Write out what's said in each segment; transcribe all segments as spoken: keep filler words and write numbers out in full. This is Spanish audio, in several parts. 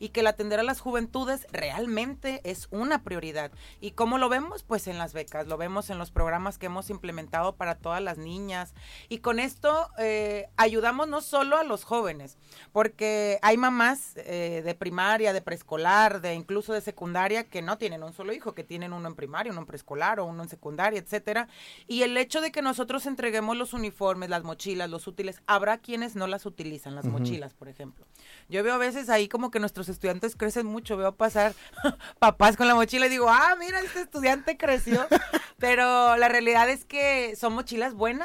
y que el atender a las juventudes realmente es una prioridad. ¿Y cómo lo vemos? Pues en las becas, lo vemos en los programas que hemos implementado para todas las niñas, y con esto eh, ayudamos no solo a los jóvenes, porque hay mamás eh, de primaria, de preescolar, de incluso de secundaria, que no tienen un solo hijo, que tienen uno en primaria, uno en preescolar o uno en secundaria, etcétera, y el hecho de que nosotros entreguemos los uniformes, las mochilas, los útiles, habrá quienes no las utilizan, las uh-huh. mochilas, por ejemplo. Yo veo a veces ahí como que nuestros estudiantes crecen mucho, veo pasar papás con la mochila y digo, ah, mira, este estudiante creció, pero la realidad es que son mochilas buenas.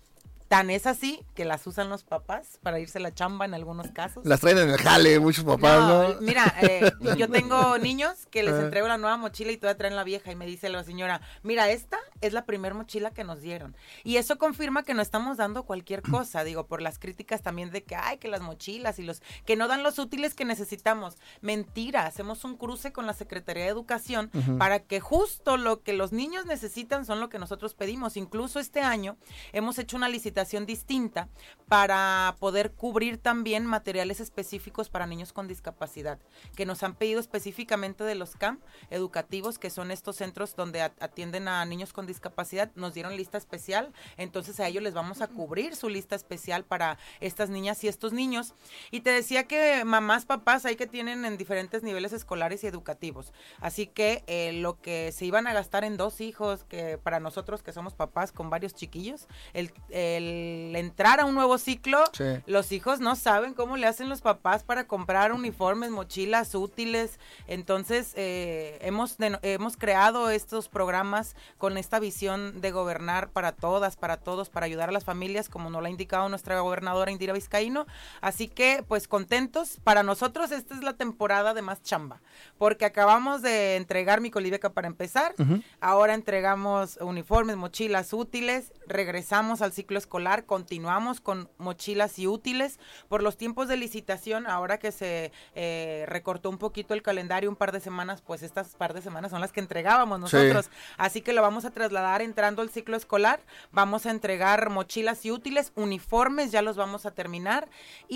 Tan es así que las usan los papás para irse a la chamba en algunos casos. Las traen en el jale muchos papás, ¿no? ¿no? Mira, eh, yo tengo niños que les entrego la nueva mochila y todavía traen la vieja, y me dice la señora, mira, esta es la primer mochila que nos dieron. Y eso confirma que no estamos dando cualquier cosa, digo, por las críticas también de que, ay, que las mochilas y los, que no dan los útiles que necesitamos. Mentira, hacemos un cruce con la Secretaría de Educación uh-huh. para que justo lo que los niños necesitan son lo que nosotros pedimos. Incluso este año hemos hecho una licitación distinta para poder cubrir también materiales específicos para niños con discapacidad, que nos han pedido específicamente de los C A M educativos, que son estos centros donde atienden a niños con discapacidad. Nos dieron lista especial, entonces a ellos les vamos a cubrir su lista especial para estas niñas y estos niños. Y te decía que mamás, papás hay que tienen en diferentes niveles escolares y educativos, así que eh, lo que se iban a gastar en dos hijos, que para nosotros que somos papás con varios chiquillos, el, el El entrar a un nuevo ciclo, sí. los hijos no saben cómo le hacen los papás para comprar uniformes, mochilas, útiles. Entonces eh, hemos, de, hemos creado estos programas con esta visión de gobernar para todas, para todos, para ayudar a las familias, como nos lo ha indicado nuestra gobernadora Indira Vizcaíno. Así que pues contentos. Para nosotros esta es la temporada de más chamba, porque acabamos de entregar mi Colibeca para empezar, uh-huh. ahora entregamos uniformes, mochilas, útiles, regresamos al ciclo escolar, continuamos con mochilas y útiles. Por los tiempos de licitación, ahora que se eh, recortó un poquito el calendario, un par de semanas, pues estas par de semanas son las que entregábamos nosotros, sí. así que lo vamos a trasladar entrando al ciclo escolar. Vamos a entregar mochilas y útiles, uniformes ya los vamos a terminar,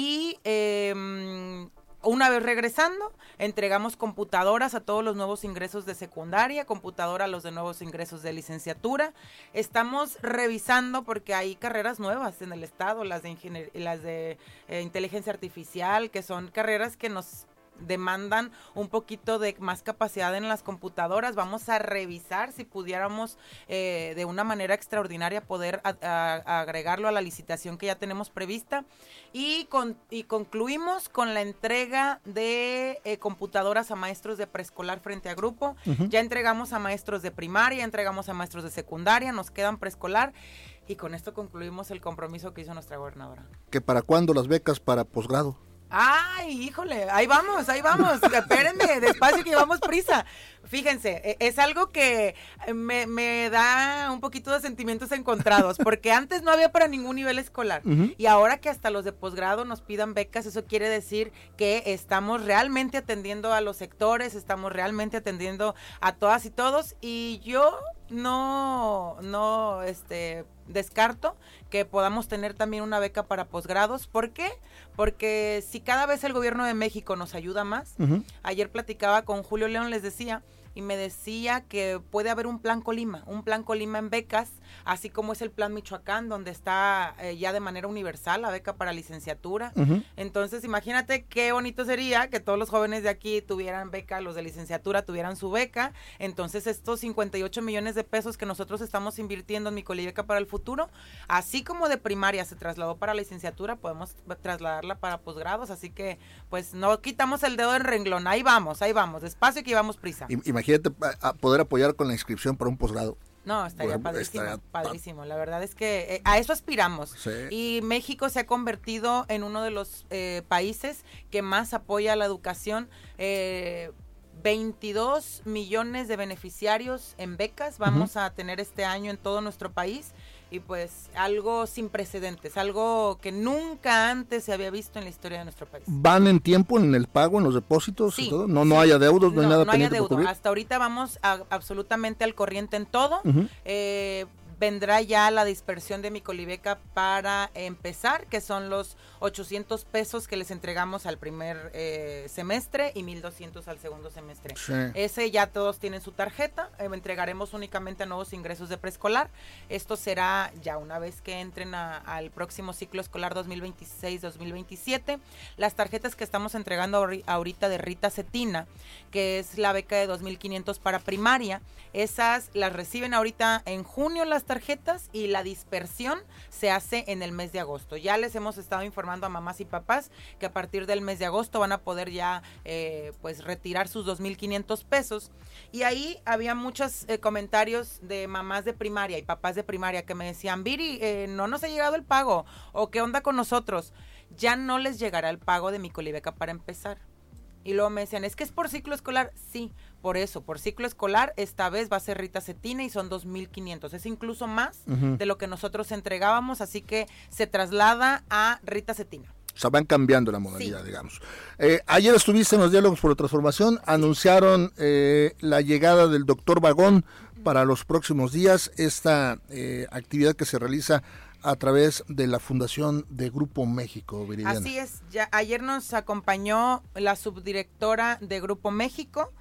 y eh, una vez regresando, entregamos computadoras a todos los nuevos ingresos de secundaria, computadora a los de nuevos ingresos de licenciatura. Estamos revisando porque hay carreras nuevas en el estado, las de ingenier- las de eh, inteligencia artificial, que son carreras que nos demandan un poquito de más capacidad en las computadoras. Vamos a revisar si pudiéramos eh, de una manera extraordinaria poder a, a, agregarlo a la licitación que ya tenemos prevista, y, con, y concluimos con la entrega de eh, computadoras a maestros de preescolar frente a grupo. Uh-huh. Ya entregamos a maestros de primaria, entregamos a maestros de secundaria, nos quedan preescolar, y con esto concluimos el compromiso que hizo nuestra gobernadora. ¿Que para cuándo las becas para posgrado? Ay, híjole, ahí vamos, ahí vamos, espérenme, despacio que llevamos prisa. Fíjense, es algo que me, me da un poquito de sentimientos encontrados, porque antes no había para ningún nivel escolar, uh-huh. y ahora que hasta los de posgrado nos pidan becas, eso quiere decir que estamos realmente atendiendo a los sectores, estamos realmente atendiendo a todas y todos, y yo no, no, este... descarto que podamos tener también una beca para posgrados. ¿Por qué? Porque si cada vez el gobierno de México nos ayuda más, uh-huh. ayer platicaba con Julio León, les decía, y me decía que puede haber un plan Colima, un plan Colima en becas, así como es el plan Michoacán, donde está eh, ya de manera universal la beca para licenciatura. Uh-huh. Entonces, imagínate qué bonito sería que todos los jóvenes de aquí tuvieran beca, los de licenciatura tuvieran su beca. Entonces, estos cincuenta y ocho millones de pesos que nosotros estamos invirtiendo en mi Colibeca para el futuro, así como de primaria se trasladó para licenciatura, podemos trasladarla para posgrados, así que, pues, no quitamos el dedo del renglón, ahí vamos, ahí vamos, despacio que llevamos prisa. Imagínate a poder apoyar con la inscripción para un posgrado. No, estaría bueno, padrísimo, estaría padrísimo. La verdad es que eh, a eso aspiramos. Sí. Y México se ha convertido en uno de los eh, países que más apoya la educación. Eh, veintidós millones de beneficiarios en becas vamos uh-huh. a tener este año en todo nuestro país. Y pues algo sin precedentes, algo que nunca antes se había visto en la historia de nuestro país. ¿Van en tiempo en el pago, en los depósitos sí, y todo? No, sí. no hay adeudos, no, no hay nada no pendiente hay por cubrir. Hasta ahorita vamos a, absolutamente al corriente en todo. Uh-huh. Eh, vendrá ya la dispersión de Micolibeca para empezar, que son los ochocientos pesos que les entregamos al primer eh, semestre y mil doscientos al segundo semestre. Sí. Ese ya todos tienen su tarjeta, eh, entregaremos únicamente a nuevos ingresos de preescolar. Esto será ya una vez que entren a, al próximo ciclo escolar dos mil veintiséis dos mil veintisiete. Las tarjetas que estamos entregando ahori- ahorita de Rita Cetina, que es la beca de dos mil quinientos para primaria, esas las reciben ahorita en junio las tarjetas y la dispersión se hace en el mes de agosto. Ya les hemos estado informando a mamás y papás que a partir del mes de agosto van a poder ya eh, pues retirar sus dos mil quinientos pesos. Y ahí había muchos eh, comentarios de mamás de primaria y papás de primaria que me decían, Viri, eh, no nos ha llegado el pago, o qué onda con nosotros. Ya no les llegará el pago de Micolibeca para empezar. Y luego me decían, es que es por ciclo escolar. Sí, por eso, por ciclo escolar, esta vez va a ser Rita Cetina y son dos mil quinientos. Es incluso más uh-huh. de lo que nosotros entregábamos, así que se traslada a Rita Cetina. O sea, van cambiando la modalidad, sí. digamos. Eh, ayer estuviste en los Diálogos por la Transformación, sí. anunciaron eh, la llegada del doctor Vagón para los próximos días, esta eh, actividad que se realiza a través de la Fundación de Grupo México, Viridiana. Así es, ya ayer nos acompañó la subdirectora de Grupo México,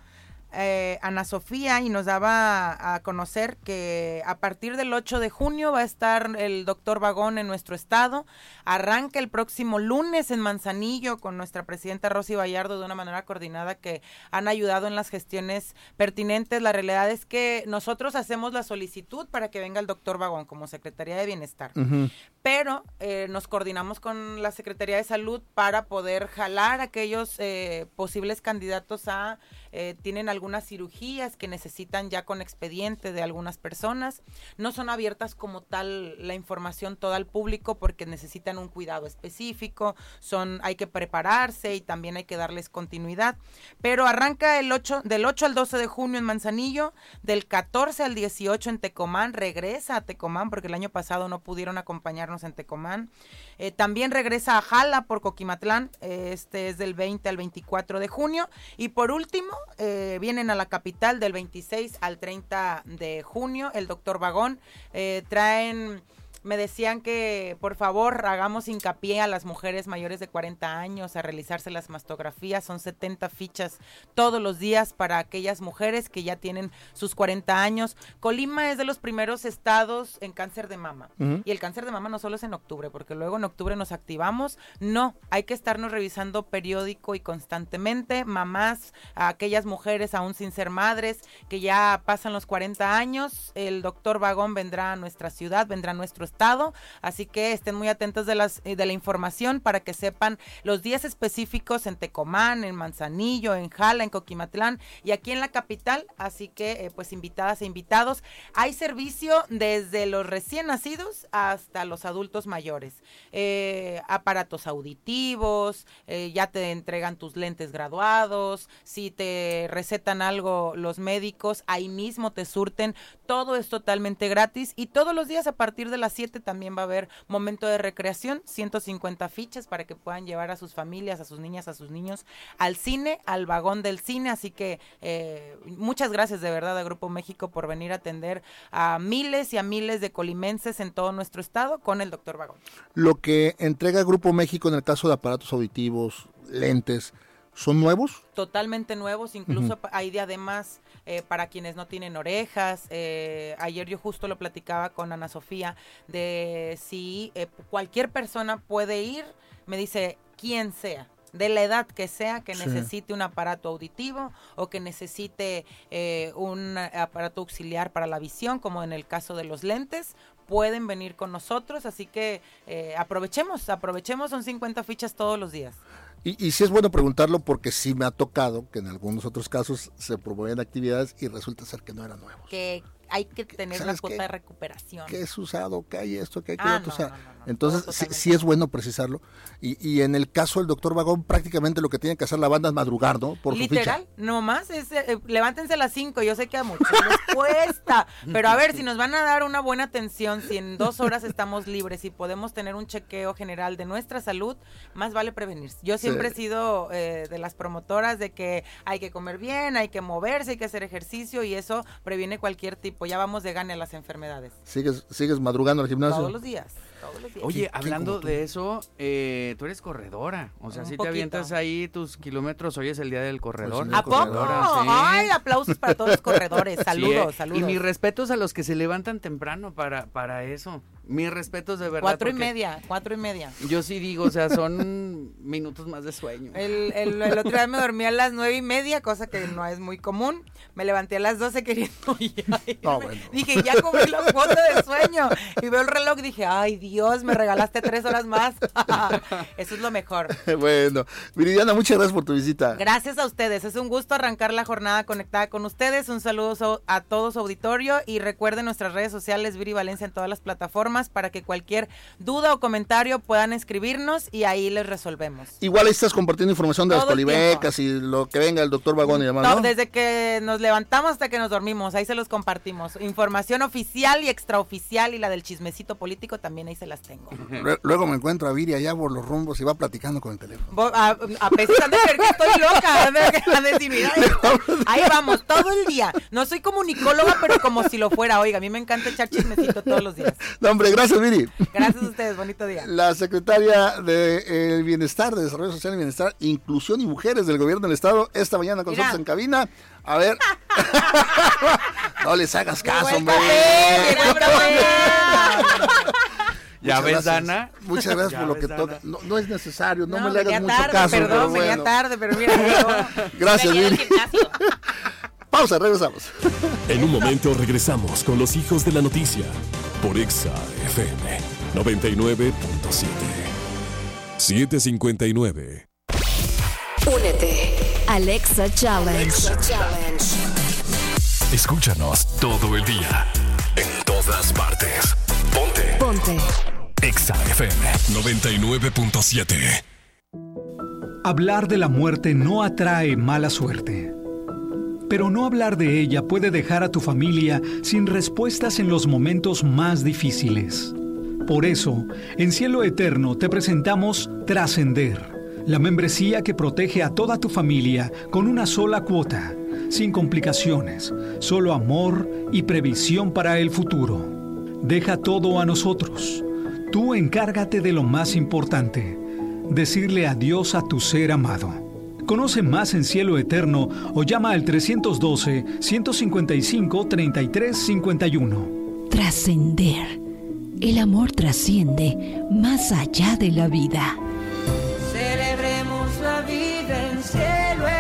eh, Ana Sofía, y nos daba a conocer que a partir del ocho de junio va a estar el doctor Vagón en nuestro estado. Arranca el próximo lunes en Manzanillo con nuestra presidenta Rosy Vallardo de una manera coordinada, que han ayudado en las gestiones pertinentes. La realidad es que nosotros hacemos la solicitud para que venga el doctor Vagón como Secretaría de Bienestar, uh-huh. pero eh, nos coordinamos con la Secretaría de Salud para poder jalar a aquellos eh, posibles candidatos a, eh, tienen algunas cirugías que necesitan ya con expediente de algunas personas. No son abiertas como tal la información toda al público porque necesitan un cuidado específico, son, hay que prepararse y también hay que darles continuidad. Pero arranca el ocho, del ocho al doce de junio en Manzanillo, del catorce al dieciocho en Tecomán, regresa a Tecomán porque el año pasado no pudieron acompañarnos en Tecomán. Eh, también regresa a Jala por Coquimatlán, eh, este es del veinte al veinticuatro de junio. Y por último, eh, vienen a la capital del veintiséis al treinta de junio, el doctor Vagón. Eh, traen... Me decían que por favor hagamos hincapié a las mujeres mayores de cuarenta años a realizarse las mastografías. Son setenta fichas todos los días para aquellas mujeres que ya tienen sus cuarenta años. Colima es de los primeros estados en cáncer de mama. Uh-huh. Y el cáncer de mama no solo es en octubre, porque luego en octubre nos activamos. No, hay que estarnos revisando periódico y constantemente. Mamás, a aquellas mujeres aún sin ser madres, que ya pasan los cuarenta años, el doctor Vagón vendrá a nuestra ciudad, vendrá a nuestro estado, así que estén muy atentos de las de la información para que sepan los días específicos en Tecomán, en Manzanillo, en Jala, en Coquimatlán y aquí en la capital, así que eh, pues invitadas e invitados. Hay servicio desde los recién nacidos hasta los adultos mayores, eh, aparatos auditivos, eh, ya te entregan tus lentes graduados, si te recetan algo los médicos, ahí mismo te surten, todo es totalmente gratis y todos los días a partir de las siete también va a haber momento de recreación, ciento cincuenta fichas para que puedan llevar a sus familias, a sus niñas, a sus niños al cine, al vagón del cine, así que eh, muchas gracias de verdad a Grupo México por venir a atender a miles y a miles de colimenses en todo nuestro estado con el doctor Vagón. Lo que entrega Grupo México en el caso de aparatos auditivos, lentes, ¿son nuevos? Totalmente nuevos, incluso uh-huh. hay diademas eh, para quienes no tienen orejas. Eh, ayer yo justo lo platicaba con Ana Sofía de si eh, cualquier persona puede ir, me dice, quien sea, de la edad que sea, que sí. necesite un aparato auditivo o que necesite eh, un aparato auxiliar para la visión, como en el caso de los lentes, pueden venir con nosotros, así que eh, aprovechemos, aprovechemos, son cincuenta fichas todos los días. Y, y sí es bueno preguntarlo porque sí me ha tocado que en algunos otros casos se promueven actividades y resulta ser que no eran nuevos. Que hay que tener la cuota de recuperación. Que es usado, que hay esto, que hay que ah, otro. No, o sea, no, no, no, entonces sí, sí es bueno precisarlo. Y, y en el caso del doctor Vagón, prácticamente lo que tiene que hacer la banda es madrugar, ¿no? Por literal, su ficha. nomás es, eh, levántense a las cinco, yo sé que a muchos les cuesta, pero a ver, si nos van a dar una buena atención, si en dos horas estamos libres y podemos tener un chequeo general de nuestra salud, más vale prevenir. Yo siempre sí. he sido eh, de las promotoras de que hay que comer bien, hay que moverse, hay que hacer ejercicio y eso previene cualquier tipo tiempo, ya vamos de gane a las enfermedades. ¿Sigues, sigues madrugando al gimnasio? Todos los días, todos los días. Oye, hablando de eso, eh, tú eres corredora, o sea, si te avientas ahí tus kilómetros, hoy es el día del corredor. Pues sí, ¿A poco? Sí. Ay, aplausos para todos los corredores, saludos, Sí, eh. saludos. Y mis respetos a los que se levantan temprano para, para eso. Mis respetos de verdad. Cuatro y media, cuatro y media. Yo sí digo, o sea, son minutos más de sueño. El, el, el otro día me dormí a las nueve y media, cosa que no es muy común. Me levanté a las doce queriendo ir. No, bueno. Dije, ya cumplí la cuota de sueño. Y veo el reloj y dije, ay Dios, me regalaste tres horas más. Eso es lo mejor. Bueno, Viridiana, muchas gracias por tu visita. Gracias a ustedes, es un gusto arrancar la jornada conectada con ustedes. Un saludo a todo su auditorio y recuerden nuestras redes sociales, Viri Valencia en todas las plataformas, para que cualquier duda o comentario puedan escribirnos y ahí les resolvemos. Igual ahí estás compartiendo información de Todo las polibecas y lo que venga el doctor Vagón y demás, No, ¿no? desde que nos levantamos hasta que nos dormimos, ahí se los compartimos. Información oficial y extraoficial y la del chismecito político también ahí se las tengo. Luego me encuentro a Viri allá por los rumbos y va platicando con el teléfono. Bo- A, a veces han de ver que estoy loca, han de, han de decir, mira, ahí, ahí vamos, todo el día. No soy comunicóloga, pero como si lo fuera. Oiga, a mí me encanta echar chismecito todos los días. No, hombre, gracias, Viri. Gracias a ustedes, bonito día. La secretaria de eh, Bienestar, de Desarrollo Social y Bienestar, Inclusión y Mujeres del Gobierno del Estado, esta mañana con Mira. nosotros en cabina. A ver. No les hagas caso, Llegó el hombre. café, llegó el café. ¿Ya Muchas ves, gracias. Dana? Muchas gracias Ya por lo ves, que Dana. toca. No, no es necesario, no, me le venía hagas mucho tarde, caso. Perdón, pero venía bueno. tarde, pero mira, llegó. Gracias, Venía del Viri. gimnasio. Pausa, regresamos. En un momento regresamos con los hijos de la noticia por Exa F M noventa y nueve punto siete. siete cincuenta y nueve. Únete. Alexa Challenge. Alexa Challenge. Escúchanos todo el día. En todas partes. Ponte. Ponte. Exa F M noventa y nueve punto siete. Hablar de la muerte no atrae mala suerte. Pero no hablar de ella puede dejar a tu familia sin respuestas en los momentos más difíciles. Por eso, en Cielo Eterno te presentamos Trascender, la membresía que protege a toda tu familia con una sola cuota, sin complicaciones, solo amor y previsión para el futuro. Deja todo a nosotros. Tú encárgate de lo más importante, decirle adiós a tu ser amado. Conoce más en Cielo Eterno o llama al trescientos doce, ciento cincuenta y cinco, treinta y tres cincuenta y uno. Trascender. El amor trasciende más allá de la vida. Celebremos la vida en Cielo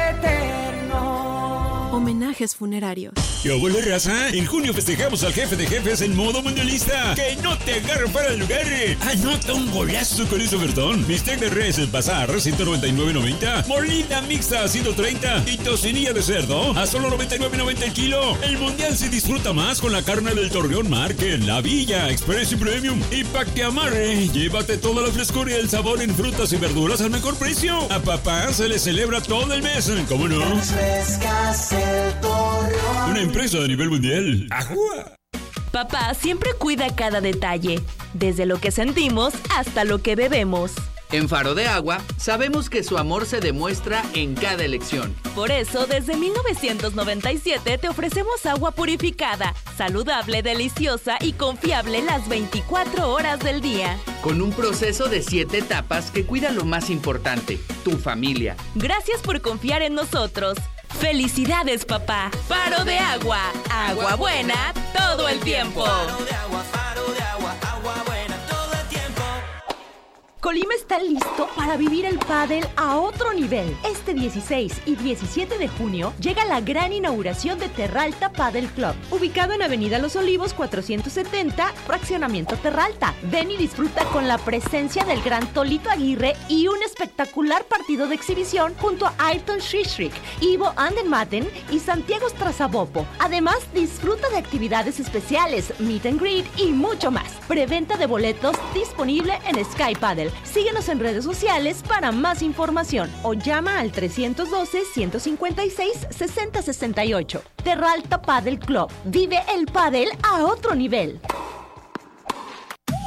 Eterno. Homenajes funerarios. ¿Qué hubo, raza? En junio festejamos al jefe de jefes en modo mundialista. ¡Que no te agarre para el lugar! Anota un golazo con ese ofertón. Bistec de res en bazar, ciento noventa y nueve noventa. Molina mixta a ciento treinta. Y tocinilla de cerdo a solo noventa y nueve noventa el kilo. El mundial se disfruta más con la carne del Torreón Market, La Villa, Express y Premium. Y pa' que amarre, llévate toda la frescura y el sabor en frutas y verduras al mejor precio. A papá se le celebra todo el mes. ¿Cómo no? Una empresa a nivel mundial. ¡Ajúa! Papá siempre cuida cada detalle, desde lo que sentimos hasta lo que bebemos. En Faro de Agua, sabemos que su amor se demuestra en cada elección. Por eso, desde mil novecientos noventa y siete te ofrecemos agua purificada, saludable, deliciosa y confiable las veinticuatro horas del día. Con un proceso de siete etapas que cuida lo más importante, tu familia. Gracias por confiar en nosotros. ¡Felicidades, papá! Faro de Agua, agua buena todo el tiempo. Colima está listo para vivir el pádel a otro nivel. Este dieciséis y diecisiete de junio llega la gran inauguración de Terralta Padel Club, ubicado en Avenida Los Olivos cuatrocientos setenta, Fraccionamiento Terralta. Ven y disfruta con la presencia del gran Tolito Aguirre y un espectacular partido de exhibición junto a Ayrton Shishrik, Ivo Andenmatten y Santiago Strazabopo. Además, disfruta de actividades especiales, meet and greet y mucho más. Preventa de boletos disponible en Sky Padel. Síguenos en redes sociales para más información o llama al trescientos doce, ciento cincuenta y seis, sesenta sesenta y ocho. Terralta Padel Club. Vive el pádel a otro nivel.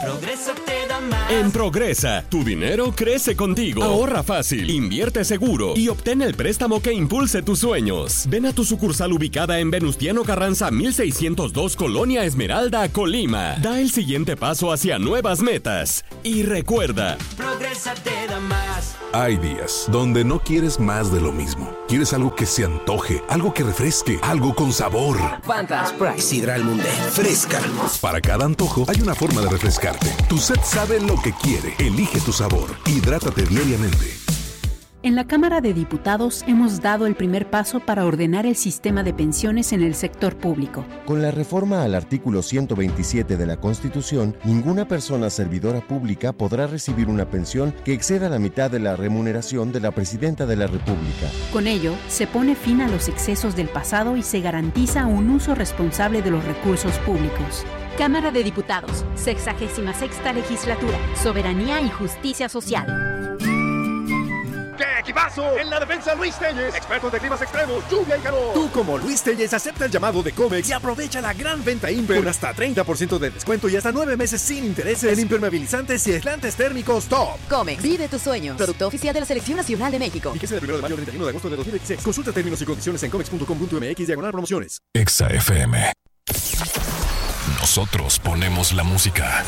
Progresa te da más. En Progresa, tu dinero crece contigo. Ahorra fácil, invierte seguro y obtén el préstamo que impulse tus sueños. Ven a tu sucursal ubicada en Venustiano Carranza mil seiscientos dos, Colonia Esmeralda, Colima. Da el siguiente paso hacia nuevas metas. Y recuerda, Progresa te da más. Hay días donde no quieres más de lo mismo. Quieres algo que se antoje, algo que refresque, algo con sabor. Fanta Sprite Sidra al Munde, fresca. Para cada antojo hay una forma de refrescarte. Tu sed sabe lo que quiere. Elige tu sabor. Hidrátate diariamente. En la Cámara de Diputados hemos dado el primer paso para ordenar el sistema de pensiones en el sector público. Con la reforma al artículo ciento veintisiete de la Constitución, ninguna persona servidora pública podrá recibir una pensión que exceda la mitad de la remuneración de la Presidenta de la República. Con ello, se pone fin a los excesos del pasado y se garantiza un uso responsable de los recursos públicos. Cámara de Diputados, sexagésima sexta legislatura, Soberanía y Justicia Social. ¡Qué equipazo! En la defensa, Luis Telles, expertos de climas extremos, lluvia y calor. Tú, como Luis Telles, acepta el llamado de Comex y aprovecha la gran venta Imper con hasta treinta por ciento de descuento y hasta nueve meses sin intereses en impermeabilizantes y aislantes térmicos top. Comex, vive tus sueños. Producto oficial de la Selección Nacional de México. Fíjese del primero de mayo al treinta y uno de agosto de dos mil veintiséis. Consulta términos y condiciones en comex punto com punto m x diagonal promociones. Exa F M. Nosotros ponemos la música.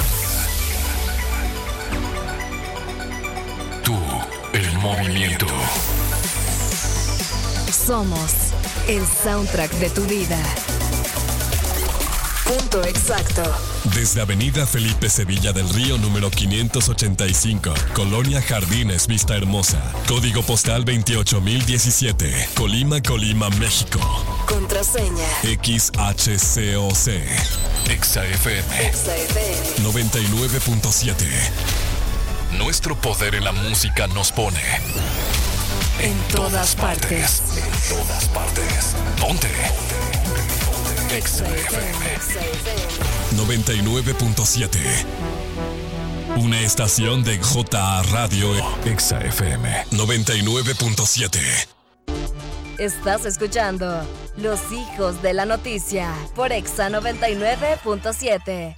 Tú, el movimiento. Somos el soundtrack de tu vida. Punto exacto. Desde Avenida Felipe Sevilla del Río número quinientos ochenta y cinco, Colonia Jardines Vista Hermosa, código postal veintiocho mil diecisiete, Colima, Colima, México. Contraseña X H C O C. Exa F M. Exa F M noventa y nueve punto siete. Nuestro poder en la música nos pone en todas partes. En todas partes. Ponte. Exa F M noventa y nueve punto siete. Una estación de J A Radio. Exa F M noventa y nueve punto siete. Estás escuchando Los Hijos de la Noticia por Exa noventa y nueve punto siete.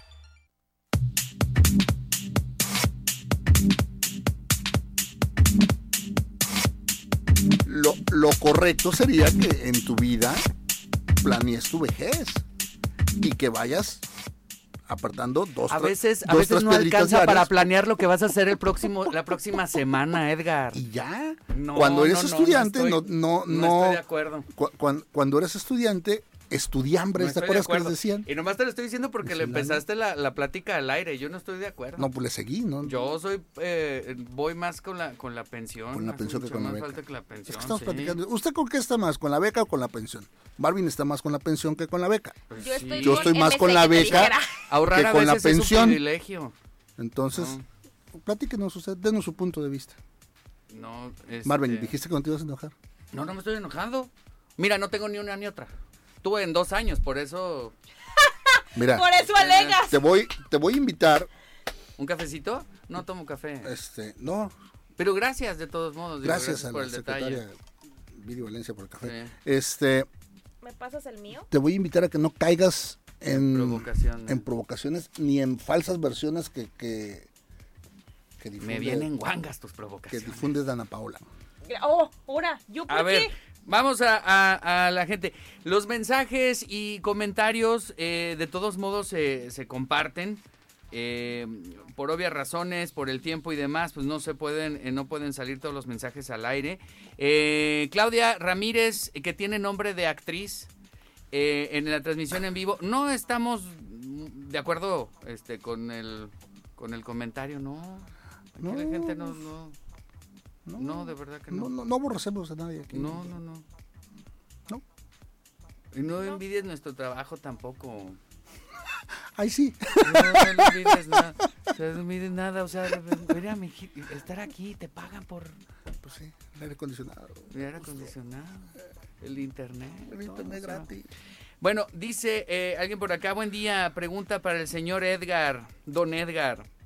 Lo, lo correcto sería que en tu vida planees tu vejez y que vayas apartando dos a veces dos, a veces no alcanza diarias. para planear lo que vas a hacer el próximo la próxima semana, Edgar. Y ya no, cuando eres no, no, estudiante no no, no, no, no no estoy de acuerdo. Cu- cuando, cuando eres estudiante estudiambres, No ¿te estoy acuerdas de que les acuerdo. decían? Y nomás te lo estoy diciendo porque Pues le sí, empezaste la, la plática al aire. Yo no estoy de acuerdo. No, pues le seguí, ¿no? Yo soy, eh, voy más con la con la pensión. Con la hace pensión que mucho con la más beca. falta que la Es pensión, que estamos sí. platicando. ¿Usted con qué está más? ¿Con la beca o con la pensión? Marvin está más con la pensión que con la beca. Pues Yo estoy, Yo estoy más con la beca Ahorrar que a con la veces es un pensión. privilegio. Entonces, platíquenos usted, denos su punto de vista. No, este... Marvin, dijiste que no te ibas a enojar. No, no me estoy enojando. Mira, no tengo ni una ni otra. Tuve en dos años, por eso... Mira, Por eso alegas. te voy, te voy a invitar. ¿Un cafecito? No tomo café. Este, no. Pero gracias de todos modos. Digo, Gracias, gracias a por la el detalle. secretaria Viri Valencia por el café. Sí. Este, ¿Me pasas el mío? te voy a invitar a que no caigas en Provocaciones. en provocaciones ni en falsas versiones que que, que difunde, Me vienen guangas tus que provocaciones. difunde Dana Paola. Oh, ahora, ¿yo por A ver, qué? vamos a, a- a la gente. Los mensajes y comentarios, eh, de todos modos, se se comparten. Eh, por obvias razones, por el tiempo y demás, pues no se pueden, eh, no pueden salir todos los mensajes al aire. Eh, Claudia Ramírez, eh, que tiene nombre de actriz, eh, en la transmisión en vivo, no estamos de acuerdo, este, con el, con el comentario, no. Aquí No. la gente no, no, no, de verdad que No, no. no, no aborrecemos a nadie aquí. No, no, no. No. Y no envidies nuestro trabajo tampoco. Ay, sí. No, no envidies nada. O sea, no envidies nada. O sea, mira, mi ji- estar aquí, te pagan por Pues sí, el aire acondicionado. el aire acondicionado, el internet. El todo, internet o sea. gratis. Bueno, dice eh, alguien por acá, buen día, pregunta para el señor Edgar, don Edgar.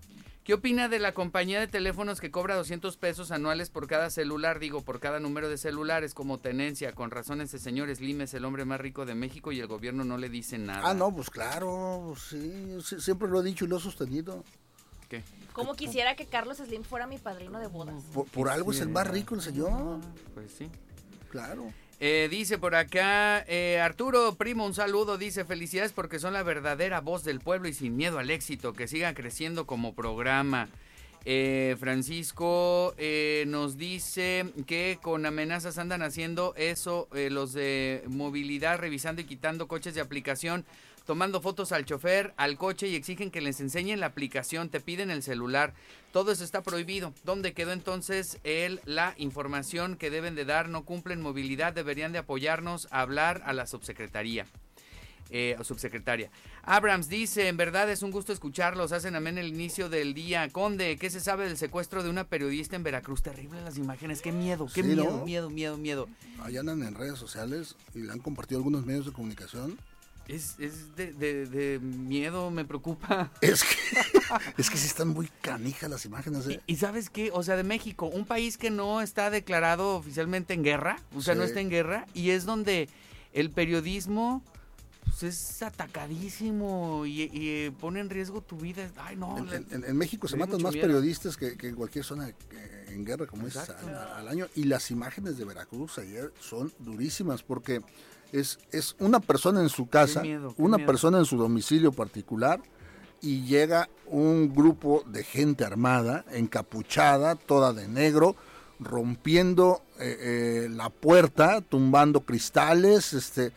¿Qué opina de la compañía de teléfonos que cobra doscientos pesos anuales por cada celular? Digo, por cada número de celulares como tenencia. Con razón ese señor Slim es el hombre más rico de México y el gobierno no le dice nada. Ah, no, pues claro, sí, sí, siempre lo he dicho y lo he sostenido. ¿Qué? Como quisiera que Carlos Slim fuera mi padrino de bodas. Por, por algo es el más rico el señor. Pues sí. Claro. Eh, dice por acá, eh, Arturo Primo, un saludo, dice, felicidades porque son la verdadera voz del pueblo y sin miedo al éxito, que sigan creciendo como programa. Eh, Francisco eh, nos dice que con amenazas andan haciendo eso, eh, los de movilidad, revisando y quitando coches de aplicación, tomando fotos al chofer, al coche y exigen que les enseñen la aplicación, te piden el celular, todo eso está prohibido. ¿Dónde quedó entonces el, la información que deben de dar? No cumplen movilidad, deberían de apoyarnos a hablar a la subsecretaría. Eh, o subsecretaria. Abrams dice, en verdad es un gusto escucharlos, hacen amén el inicio del día. Conde, ¿qué se sabe del secuestro de una periodista en Veracruz? Terrible las imágenes, qué miedo, qué Sí, miedo, ¿no? miedo, miedo, miedo. Allá andan en redes sociales y le han compartido algunos medios de comunicación. Es, es de, de, de miedo, me preocupa. Es que, es que sí están muy canijas las imágenes. ¿eh? ¿Y, y sabes qué? O sea, de México, un país que no está declarado oficialmente en guerra, o sea, Sí. no está en guerra, y es donde el periodismo pues, es atacadísimo y, y pone en riesgo tu vida. Ay, no. En, le- en- en México se me dio matan mucho más miedo. periodistas que, que en cualquier zona eh, en guerra, como dices, Exacto. al, al año. Y las imágenes de Veracruz ayer son durísimas porque es, es una persona en su casa, miedo, qué una miedo. persona en su domicilio particular y llega un grupo de gente armada, encapuchada, toda de negro, rompiendo eh, eh, la puerta, tumbando cristales, este...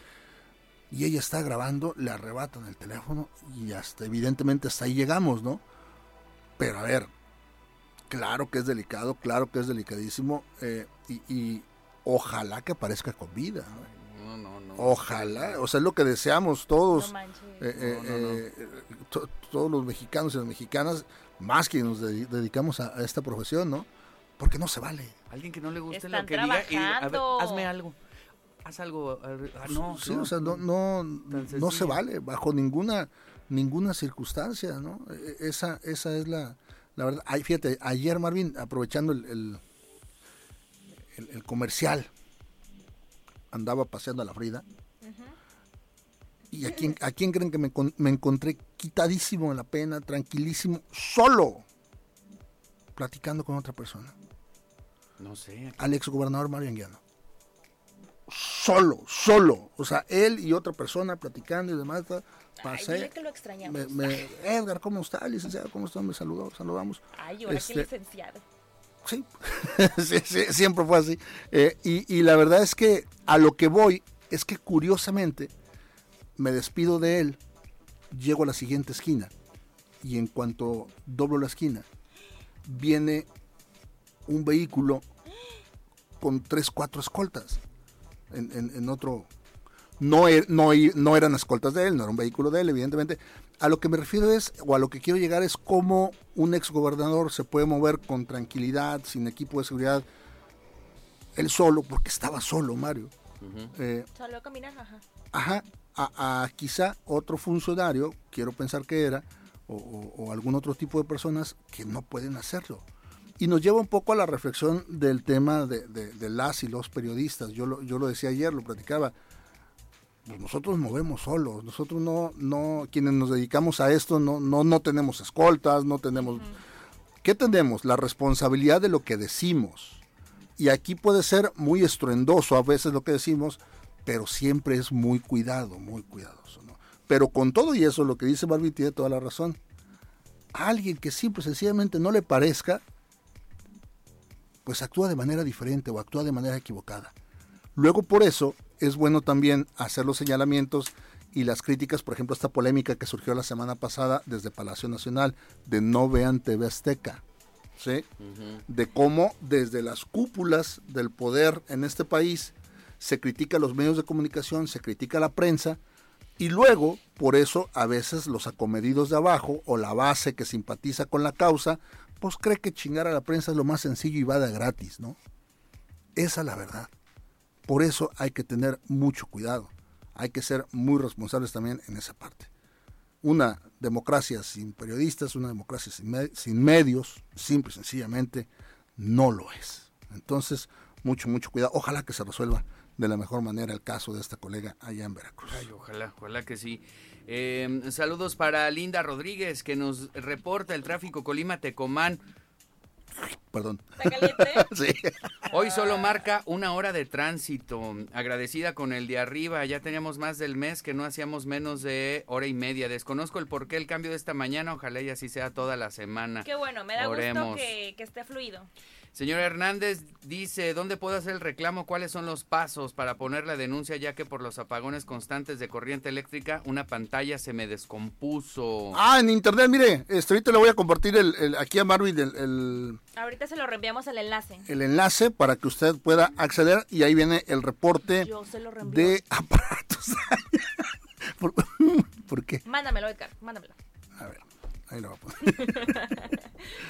y ella está grabando, le arrebatan el teléfono y hasta evidentemente hasta ahí llegamos, ¿no? Pero a ver, claro que es delicado, claro que es delicadísimo eh, y, y ojalá que aparezca con vida, ¿no? No, no, no. Ojalá, o sea, es lo que deseamos todos, No manches. eh, eh, No, no, no. eh, to- todos los mexicanos y las mexicanas, más que nos dedi- dedicamos a, a esta profesión, ¿no? Porque no se vale. Alguien que no le guste Están lo que diga y a ver, trabajando. hazme algo. Haz algo. Ah, no, Sí, no. o sea, no, no, no se sencillo. vale bajo ninguna ninguna circunstancia, ¿no? E- Esa esa es la, la verdad. Ay, fíjate, ayer Marvin, aprovechando el, el, el- el comercial, andaba paseando a la Frida. ¿Y a quién, a quién creen que me, con- me encontré quitadísimo de la pena, tranquilísimo, solo, platicando con otra persona? No sé. Al exgobernador Mario Anguiano. Solo, solo. O sea, él y otra persona platicando y demás. ta- Ay, Pasé. dile que lo extrañamos. Me, me- Edgar, ¿cómo está? Licenciado, ¿cómo está? Me saludó, saludamos. Ay, ahora Este, que licenciado. Sí, sí, sí, siempre fue así. Eh, y, y la verdad es que a lo que voy es que curiosamente me despido de él, llego a la siguiente esquina y en cuanto doblo la esquina, viene un vehículo con tres, cuatro escoltas en, en- en otro... No, er- no, i- no eran escoltas de él, no era un vehículo de él, evidentemente. A lo que me refiero es, o a lo que quiero llegar es cómo un exgobernador se puede mover con tranquilidad, sin equipo de seguridad, él solo, porque estaba solo, Mario. Eh, Salió a caminar, ajá. ajá, a, a quizá otro funcionario, quiero pensar que era, o, o- o algún otro tipo de personas que no pueden hacerlo. Y nos lleva un poco a la reflexión del tema de, de- de las y los periodistas. Yo lo, yo lo decía ayer, lo platicaba. Pues nosotros nos movemos solos, nosotros no, no, quienes nos dedicamos a esto no, no, no tenemos escoltas, no tenemos... ¿Qué tenemos? La responsabilidad de lo que decimos. Y aquí puede ser muy estruendoso a veces lo que decimos, pero siempre es muy cuidado, muy cuidadoso, ¿no? Pero con todo y eso, lo que dice Barbie tiene toda la razón. A alguien que simple sencillamente no le parezca, pues actúa de manera diferente o actúa de manera equivocada. Luego por eso es bueno también hacer los señalamientos y las críticas, por ejemplo, esta polémica que surgió la semana pasada desde Palacio Nacional de no vean T V Azteca, ¿sí? De cómo desde las cúpulas del poder en este país se critica a los medios de comunicación, se critica a la prensa y luego, por eso, a veces los acomedidos de abajo o la base que simpatiza con la causa, pues cree que chingar a la prensa es lo más sencillo y va de gratis, ¿no? Esa es la verdad. Por eso hay que tener mucho cuidado. Hay que ser muy responsables también en esa parte. Una, democracia sin periodistas, una democracia sin, me- sin medios, simple y sencillamente no lo es. Entonces, mucho, mucho cuidado. Ojalá que se resuelva de la mejor manera el caso de esta colega allá en Veracruz. Ay, ojalá, ojalá que sí. Eh, saludos para Linda Rodríguez, que nos reporta el tráfico Colima-Tecomán. Perdón. ¿Está caliente? Sí. Hoy solo marca una hora de tránsito. Agradecida con el de arriba. Ya teníamos más del mes que no hacíamos menos de hora y media. Desconozco el por qué el cambio de esta mañana. Ojalá y así sea toda la semana. Qué bueno, me da Oremos. gusto que, que esté fluido. Señor Hernández dice, ¿dónde puedo hacer el reclamo? ¿Cuáles son los pasos para poner la denuncia? Ya que por los apagones constantes de corriente eléctrica, una pantalla se me descompuso. Ah, en internet, mire, este, ahorita le voy a compartir el, el- aquí a Marvin el, el, Ahorita se lo reenviamos el enlace. el enlace para que usted pueda acceder y ahí viene el reporte Yo se lo reenvío. de aparatos. ¿Por, ¿Por qué? Mándamelo, Edgar, mándamelo. A ver, ahí lo voy a poner.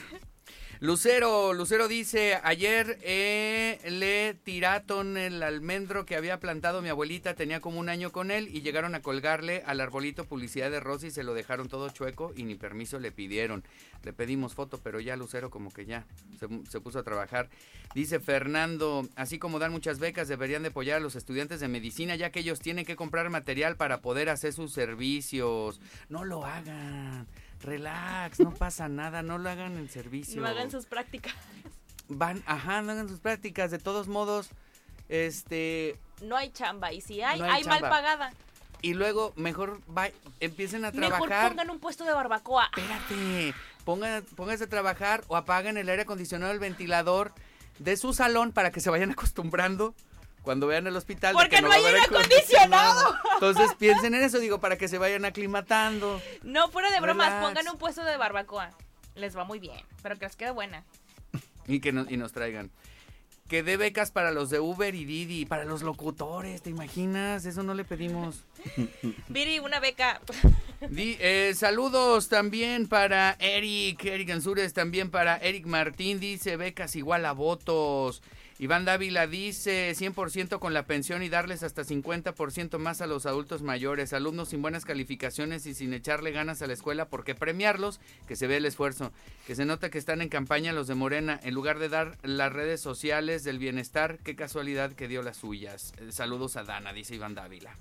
Lucero, Lucero dice, ayer eh, le tiraron el almendro que había plantado mi abuelita, tenía como un año con él y llegaron a colgarle al arbolito publicidad de Rosy y se lo dejaron todo chueco y ni permiso le pidieron. Le pedimos foto, pero ya Lucero como que ya se, se puso a trabajar. Dice Fernando, así como dan muchas becas, deberían de apoyar a los estudiantes de medicina, ya que ellos tienen que comprar material para poder hacer sus servicios. No lo hagan. Relax, no pasa nada, no lo hagan en servicio. No hagan sus prácticas. Van, ajá, no hagan sus prácticas, de todos modos, este... No hay chamba, y si hay, No hay, hay mal chamba. pagada. Y luego, mejor va, empiecen a Mejor trabajar. pongan un puesto de barbacoa. Espérate, pongan, pónganse a trabajar o apaguen el aire acondicionado, el ventilador de su salón para que se vayan acostumbrando cuando vean el hospital. de Porque que no va a hay haber aire acondicionado. Entonces piensen en eso, digo, para que se vayan aclimatando. No, fuera de bromas, Relax. pongan un puesto de barbacoa. Les va muy bien, pero que les quede buena. Y que nos, y nos traigan. Que dé becas para los de Uber y Didi, para los locutores, ¿te imaginas? Eso no le pedimos. Viri, una beca. Di- eh, saludos también para Eric, Eric Ansures, también para Eric Martín, dice becas igual a votos. Iván Dávila dice cien por ciento con la pensión y darles hasta cincuenta por ciento más a los adultos mayores, alumnos sin buenas calificaciones y sin echarle ganas a la escuela, porque premiarlos, que se ve el esfuerzo, que se nota que están en campaña los de Morena, en lugar de dar las redes sociales del bienestar, qué casualidad que dio las suyas. Eh, saludos a Dana, dice Iván Dávila.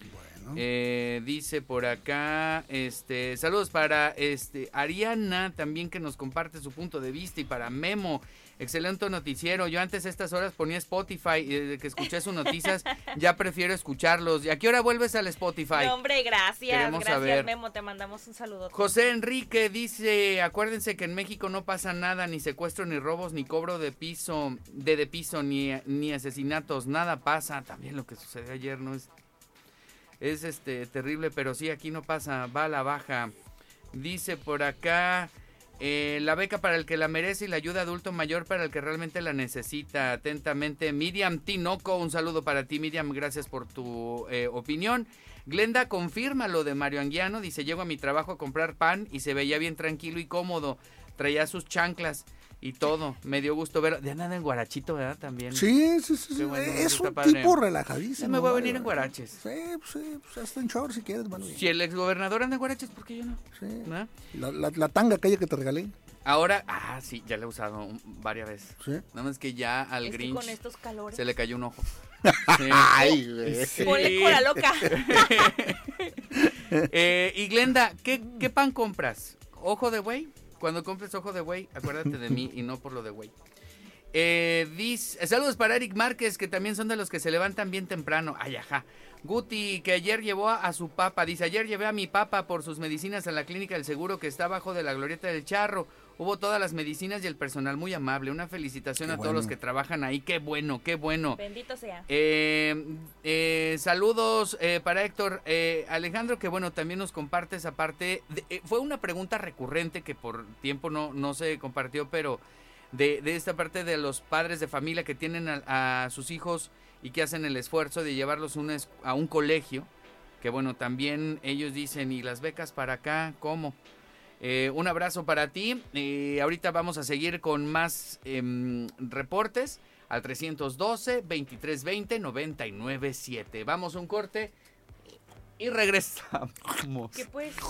Eh, dice por acá, este, saludos para este Ariana, también que nos comparte su punto de vista, y para Memo, excelente noticiero. Yo antes a estas horas ponía Spotify y desde que escuché sus noticias ya prefiero escucharlos. ¿Y a qué hora vuelves al Spotify? No, hombre, gracias. Queremos Gracias, saber. Memo, te mandamos un saludo. José Enrique dice, acuérdense que en México no pasa nada, ni secuestro, ni robos, ni cobro de piso, de de piso, ni, ni asesinatos, nada pasa. También lo que sucedió ayer no es, es este terrible, pero sí, aquí no pasa, va a la baja. Dice por acá, eh, la beca para el que la merece y la ayuda adulto mayor para el que realmente la necesita. Atentamente, Miriam Tinoco, un saludo para ti, Miriam, gracias por tu eh, opinión. Glenda confirma lo de Mario Anguiano, dice, llego a mi trabajo a comprar pan y se veía bien tranquilo y cómodo, traía sus chanclas y todo, me dio gusto ver, de nada en guarachito, ¿verdad? También. Sí, sí, sí, Qué bueno, es está un padre. tipo relajadísimo. Sí, me voy a Mario. venir en guaraches. Sí, pues, sí, pues hasta en short si quieres, mano. Si el exgobernador anda en guaraches, ¿por qué yo no? Sí. ¿No? La, la, la tanga aquella que te regalé. Ahora, ah, sí, ya la he usado un- varias veces. Sí. Nada más que ya al Es que Grinch con estos calores. se le cayó un ojo. Sí. Ay, güey. Sí. Ponle cola loca. eh, y Glenda, ¿qué, ¿qué pan compras? ¿Ojo de buey? Cuando compres ojo de buey, acuérdate de mí y no por lo de buey. Eh, dice, saludos para Eric Márquez, que también son de los que se levantan bien temprano. Ay, ajá. Guti, que ayer llevó a, a su papa, dice, ayer llevé a mi papa por sus medicinas a la clínica del seguro que está abajo de la glorieta del Charro. Hubo todas las medicinas y el personal muy amable. Una felicitación Qué a bueno. todos los que trabajan ahí. Qué bueno, qué bueno. Bendito sea. Eh, eh, saludos eh, para Héctor eh, Alejandro, que bueno, también nos comparte esa parte. De, eh, fue una pregunta recurrente que por tiempo no, no se compartió, pero de, de esta parte de los padres de familia que tienen a, a sus hijos y que hacen el esfuerzo de llevarlos una es- a un colegio, que bueno, también ellos dicen, ¿y las becas para acá? ¿Cómo? Eh, un abrazo para ti. Eh, ahorita vamos a seguir con más em, reportes al trescientos doce, veintitrés veinte, noventa y nueve siete. Vamos a un corte y regresamos. ¿Qué pues?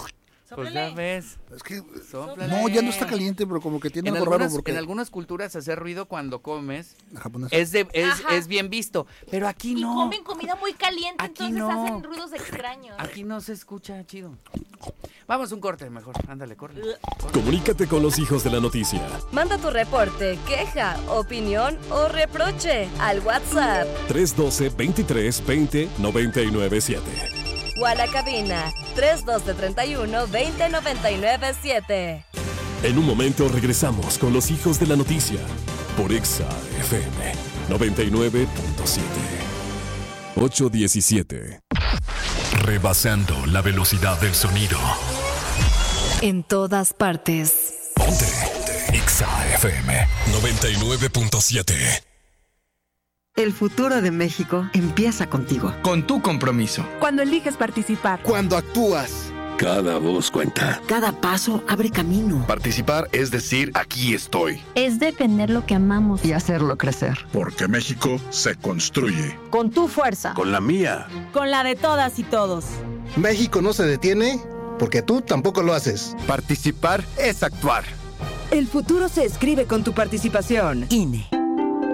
Pues ya ves. Es que Sóplale. no, ya no está caliente, pero como que tiene En algo algunas, raro porque en algunas culturas hacer ruido cuando comes japonesa. es de es, Ajá. es bien visto, pero aquí Y no. comen comida muy caliente, Aquí entonces no. hacen ruidos extraños. Aquí no se escucha chido. Vamos un corte mejor. Ándale, corre. Comunícate con los hijos de la noticia. Manda tu reporte, queja, opinión o reproche al WhatsApp tres uno dos, veintitrés veinte, noventa y nueve siete. o a la cabina tres uno dos, treinta y uno, veinte, noventa y nueve siete. En un momento regresamos con los hijos de la noticia por Exa F M noventa y nueve punto siete. ocho diecisiete. Rebasando la velocidad del sonido. En todas partes. Ponte. Exa F M noventa y nueve punto siete. El futuro de México empieza contigo. Con tu compromiso. Cuando eliges participar. Cuando actúas. Cada voz cuenta. Cada paso abre camino. Participar es decir, aquí estoy. Es defender lo que amamos. Y hacerlo crecer. Porque México se construye. Con tu fuerza. Con la mía. Con la de todas y todos. México no se detiene porque tú tampoco lo haces. Participar es actuar. El futuro se escribe con tu participación. I N E.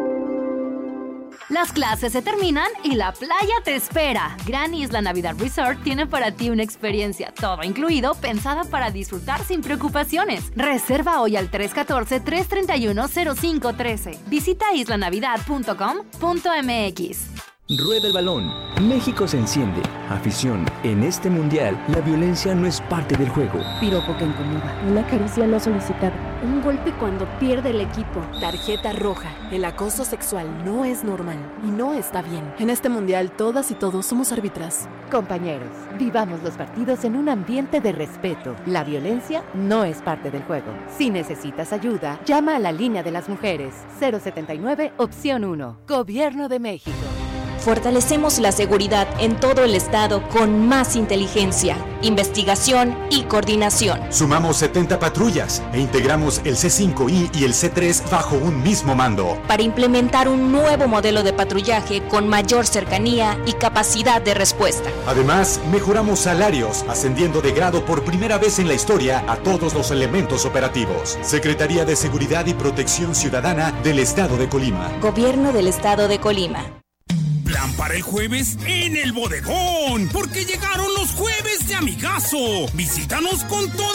Las clases se terminan y la playa te espera. Gran Isla Navidad Resort tiene para ti una experiencia todo incluido pensada para disfrutar sin preocupaciones. Reserva hoy al tres uno cuatro, tres tres uno, cero cinco uno tres. Visita isla navidad punto com punto m x. Rueda el balón. México se enciende. Afición. En este mundial, la violencia no es parte del juego. Piropo que incomoda. Una caricia no solicitada. Un golpe cuando pierde el equipo. Tarjeta roja. El acoso sexual no es normal y no está bien. En este mundial, todas y todos somos árbitras. Compañeros, vivamos los partidos en un ambiente de respeto. La violencia no es parte del juego. Si necesitas ayuda, llama a la línea de las mujeres. cero setenta y nueve, opción uno. Gobierno de México. Fortalecemos la seguridad en todo el estado con más inteligencia, investigación y coordinación. Sumamos setenta patrullas e integramos el C cinco I y el C tres bajo un mismo mando. Para implementar un nuevo modelo de patrullaje con mayor cercanía y capacidad de respuesta. Además, mejoramos salarios, ascendiendo de grado por primera vez en la historia a todos los elementos operativos. Secretaría de Seguridad y Protección Ciudadana del Estado de Colima. Gobierno del Estado de Colima. Plan para el jueves en el bodegón, porque llegaron los jueves de amigazo. Visítanos con toda